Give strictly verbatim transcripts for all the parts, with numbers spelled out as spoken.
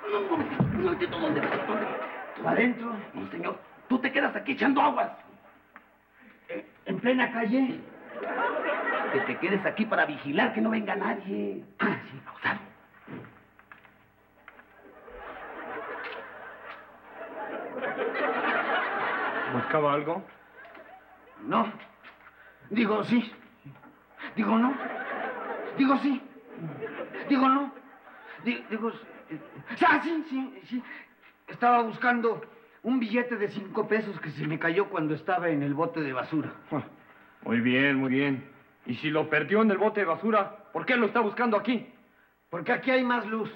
No, un momentito, un momentito, ¿dónde vas? ¿Dónde vas? ¿Adentro? No, señor, tú te quedas aquí echando aguas. ¿En plena calle? Que te quedes aquí para vigilar que no venga nadie. Ah, sí. Pausado. ¿Buscaba algo? No. Digo sí. Digo no. Digo sí. Digo no. Di- Digo... Ah, sí, sí, sí. Estaba buscando un billete de cinco pesos que se me cayó cuando estaba en el bote de basura. Muy bien, muy bien. ¿Y si lo perdió en el bote de basura, por qué lo está buscando aquí? Porque aquí hay más luz.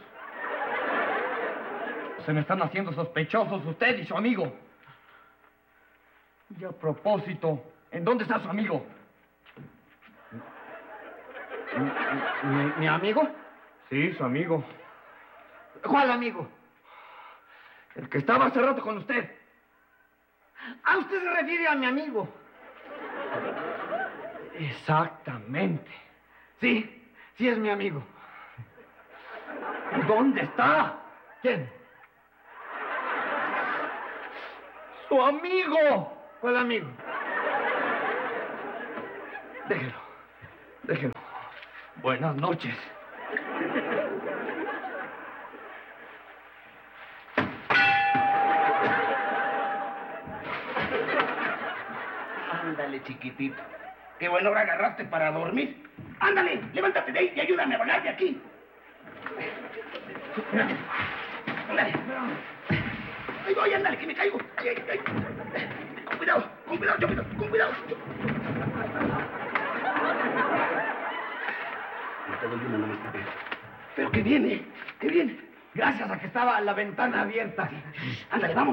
Se me están haciendo sospechosos usted y su amigo. Y a propósito, ¿en dónde está su amigo? ¿Mi, mi- mi amigo? Sí, su amigo. ¿Cuál amigo? El que estaba hace rato con usted. Ah, usted se refiere a mi amigo. Exactamente. Sí, sí es mi amigo. ¿Dónde está? ¿Quién? ¡Su amigo! ¿Cuál amigo? Déjelo. Déjelo. Buenas noches. Ándale, chiquitito. Qué buena hora agarraste para dormir. Ándale, levántate de ahí y ayúdame a volar de aquí. Ándale. Ahí voy, ándale, que me caigo. Ay, ay, ay. Con cuidado, con cuidado, Chopito, con cuidado. No te doy una, no me escapé. Pero que viene, que viene. Gracias a que estaba la ventana abierta. Ándale, vamos.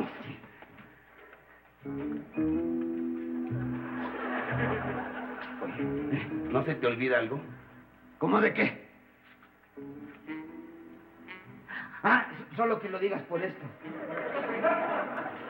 Oye, ¿no se te olvida algo? ¿Cómo de qué? Ah, solo que lo digas por esto.